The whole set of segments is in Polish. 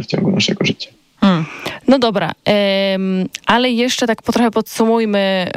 w ciągu naszego życia. No dobra, ale jeszcze tak trochę podsumujmy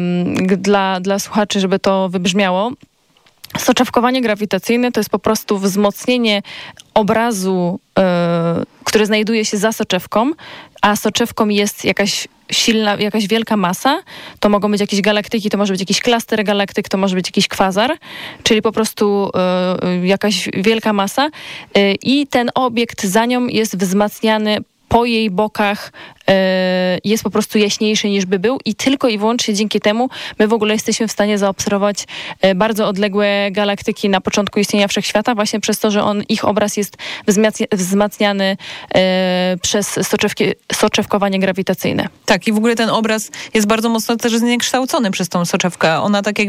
dla słuchaczy, żeby to wybrzmiało. Soczewkowanie grawitacyjne to jest po prostu wzmocnienie obrazu, który znajduje się za soczewką, a soczewką jest jakaś wielka masa. To mogą być jakieś galaktyki, to może być jakiś klaster galaktyk, to może być jakiś kwazar, czyli po prostu jakaś wielka masa i ten obiekt za nią jest wzmacniany po jej bokach, jest po prostu jaśniejszy niż by był i tylko i wyłącznie dzięki temu my w ogóle jesteśmy w stanie zaobserwować bardzo odległe galaktyki na początku istnienia wszechświata, właśnie przez to, że ich obraz jest wzmacniany przez soczewkowanie grawitacyjne. Tak, i w ogóle ten obraz jest bardzo mocno też zniekształcony przez tą soczewkę. Ona tak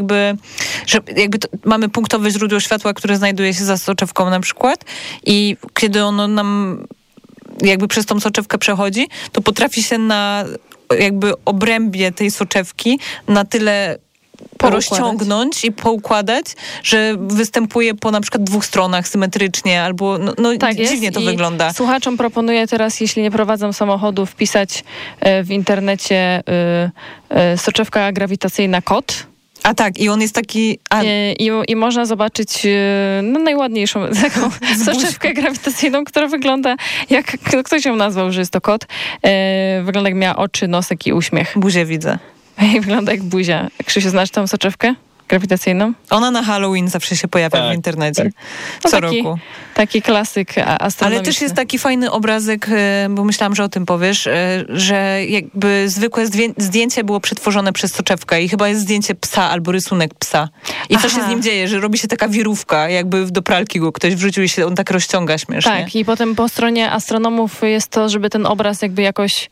mamy punktowe źródło światła, które znajduje się za soczewką na przykład i kiedy ono nam jakby przez tą soczewkę przechodzi, to potrafi się na jakby obrębie tej soczewki na tyle rozciągnąć i poukładać, że występuje po na przykład 2 stronach symetrycznie, albo tak dziwnie to wygląda. Słuchaczom proponuję teraz, jeśli nie prowadzą samochodu, wpisać w internecie soczewka grawitacyjna KOT. A tak, i on jest taki... I można zobaczyć najładniejszą taką soczewkę grawitacyjną, która wygląda jak... Ktoś ją nazwał, że jest to kot. Wygląda jak miała oczy, nosek i uśmiech. Buzię widzę. I wygląda jak buzia. Krzysiu, znasz tą soczewkę grawitacyjną? Ona na Halloween zawsze się pojawia w internecie. Tak. Co roku. Taki klasyk astronomiczny. Ale też jest taki fajny obrazek, bo myślałam, że o tym powiesz, że jakby zwykłe zdjęcie było przetworzone przez soczewkę i chyba jest zdjęcie psa albo rysunek psa. I co się z nim dzieje, że robi się taka wirówka, jakby do pralki go ktoś wrzucił i się on tak rozciąga śmiesznie. Tak, i potem po stronie astronomów jest to, żeby ten obraz jakby jakoś...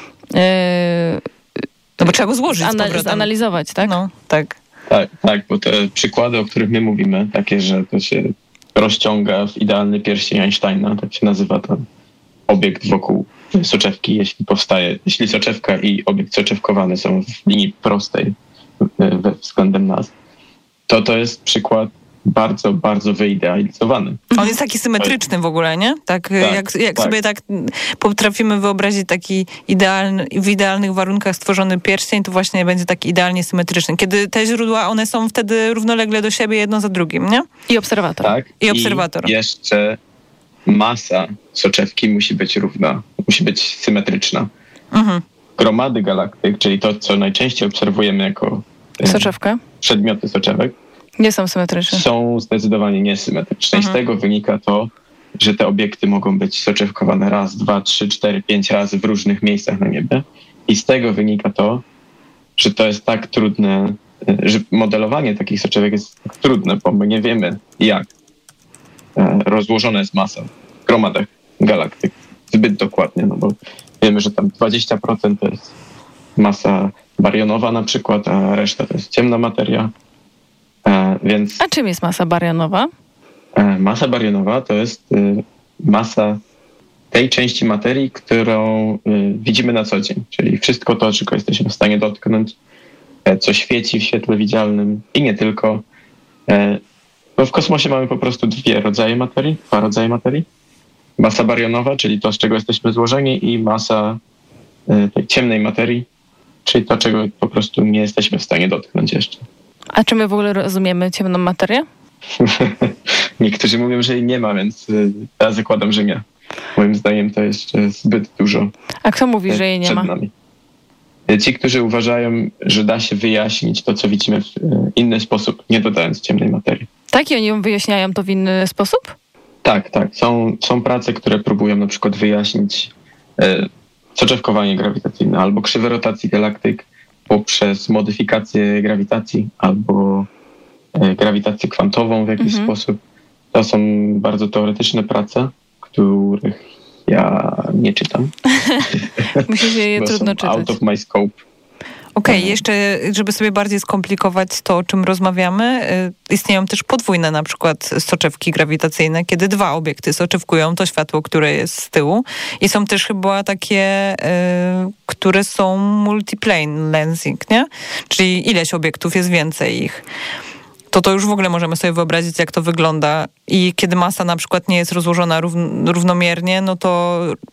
No bo trzeba go złożyć z powrotem. Zanalizować, tak? No, tak. Tak, bo te przykłady, o których my mówimy, takie, że to się rozciąga w idealny pierścień Einsteina, tak się nazywa ten obiekt wokół soczewki, jeśli soczewka i obiekt soczewkowany są w linii prostej względem nas, to jest przykład bardzo, bardzo wyidealizowany. On jest taki symetryczny w ogóle, nie? Jak sobie tak potrafimy wyobrazić taki w idealnych warunkach stworzony pierścień, to właśnie będzie taki idealnie symetryczny. Kiedy te źródła, one są wtedy równolegle do siebie, jedno za drugim, nie? I obserwator. Tak. I obserwator. I jeszcze masa soczewki musi być równa, musi być symetryczna. Gromady galaktyk, czyli to, co najczęściej obserwujemy jako soczewkę, przedmioty soczewek, nie są symetryczne. Są zdecydowanie niesymetryczne. I z tego wynika to, że te obiekty mogą być soczewkowane 1, 2, 3, 4, 5 razy w różnych miejscach na niebie. I z tego wynika to, że to jest tak trudne, że modelowanie takich soczewek jest tak trudne, bo my nie wiemy, jak rozłożona jest masa w gromadach galaktyk zbyt dokładnie, no bo wiemy, że tam 20% to jest masa barionowa na przykład, a reszta to jest ciemna materia. A czym jest masa barionowa? Masa barionowa to jest masa tej części materii, którą widzimy na co dzień. Czyli wszystko to, czego jesteśmy w stanie dotknąć, co świeci w świetle widzialnym i nie tylko. Bo w kosmosie mamy po prostu dwa rodzaje materii. Masa barionowa, czyli to, z czego jesteśmy złożeni, i masa tej ciemnej materii, czyli to, czego po prostu nie jesteśmy w stanie dotknąć jeszcze. A czy my w ogóle rozumiemy ciemną materię? Niektórzy mówią, że jej nie ma, więc ja zakładam, że nie. Moim zdaniem to jeszcze zbyt dużo. A kto mówi, że jej nie ma? Nami. Ci, którzy uważają, że da się wyjaśnić to, co widzimy w inny sposób, nie dodając ciemnej materii. Tak? I oni wyjaśniają to w inny sposób? Tak. Są prace, które próbują na przykład wyjaśnić soczewkowanie grawitacyjne albo krzywe rotacji galaktyk poprzez modyfikację grawitacji albo grawitację kwantową w jakiś sposób. To są bardzo teoretyczne prace, których ja nie czytam. Myślę, że je trudno czytać. Out of my scope. Okej, jeszcze, żeby sobie bardziej skomplikować to, o czym rozmawiamy, istnieją też podwójne na przykład soczewki grawitacyjne, kiedy 2 obiekty soczewkują to światło, które jest z tyłu. I są też chyba takie, które są multiplane lensing, nie? Czyli ileś obiektów, jest więcej ich. To już w ogóle możemy sobie wyobrazić, jak to wygląda. I kiedy masa na przykład nie jest rozłożona równomiernie, no to